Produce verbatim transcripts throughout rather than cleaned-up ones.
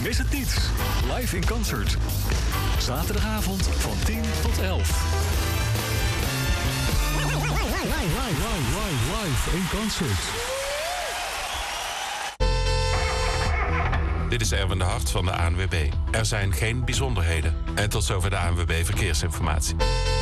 Mis het niet. Live in concert. Zaterdagavond van tien tot elf. Live, live, live, live in concert. Dit is Erwin de Hart van de A N W B. Er zijn geen bijzonderheden. En tot zover de A N W B Verkeersinformatie.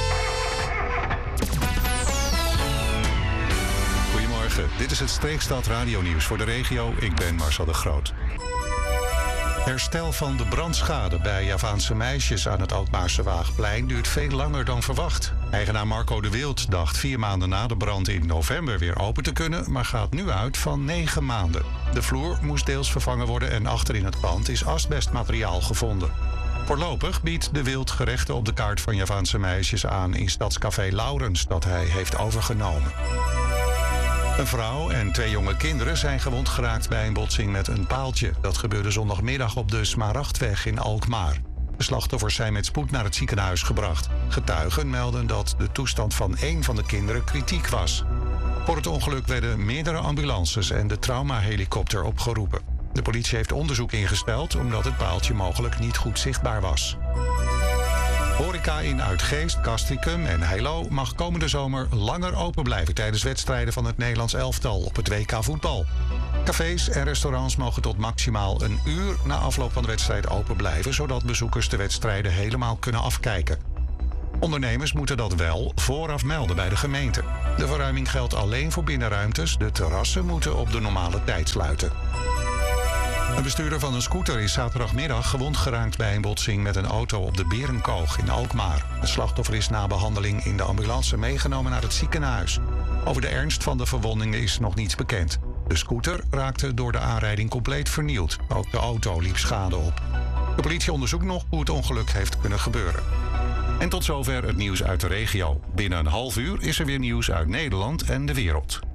Goedemorgen, dit is het Streekstad radionieuws voor de regio. Ik ben Marcel de Groot. Herstel van de brandschade bij Javaanse meisjes aan het Alkmaarse Waagplein duurt veel langer dan verwacht. Eigenaar Marco de Wild dacht vier maanden na de brand in november weer open te kunnen, maar gaat nu uit van negen maanden. De vloer moest deels vervangen worden en achter in het pand is asbestmateriaal gevonden. Voorlopig biedt de Wild gerechten op de kaart van Javaanse meisjes aan in Stadscafé Laurens dat hij heeft overgenomen. Een vrouw en twee jonge kinderen zijn gewond geraakt bij een botsing met een paaltje. Dat gebeurde zondagmiddag op de Smaragdweg in Alkmaar. De slachtoffers zijn met spoed naar het ziekenhuis gebracht. Getuigen melden dat de toestand van één van de kinderen kritiek was. Voor het ongeluk werden meerdere ambulances en de traumahelikopter opgeroepen. De politie heeft onderzoek ingesteld omdat het paaltje mogelijk niet goed zichtbaar was. Horeca in Uitgeest, Castricum en Heilo mag komende zomer langer open blijven tijdens wedstrijden van het Nederlands elftal op het W K voetbal. Cafés en restaurants mogen tot maximaal een uur na afloop van de wedstrijd open blijven, zodat bezoekers de wedstrijden helemaal kunnen afkijken. Ondernemers moeten dat wel vooraf melden bij de gemeente. De verruiming geldt alleen voor binnenruimtes, de terrassen moeten op de normale tijd sluiten. Een bestuurder van een scooter is zaterdagmiddag gewond geraakt bij een botsing met een auto op de Berenkoog in Alkmaar. Het slachtoffer is na behandeling in de ambulance meegenomen naar het ziekenhuis. Over de ernst van de verwondingen is nog niets bekend. De scooter raakte door de aanrijding compleet vernield. Ook de auto liep schade op. De politie onderzoekt nog hoe het ongeluk heeft kunnen gebeuren. En tot zover het nieuws uit de regio. Binnen een half uur is er weer nieuws uit Nederland en de wereld.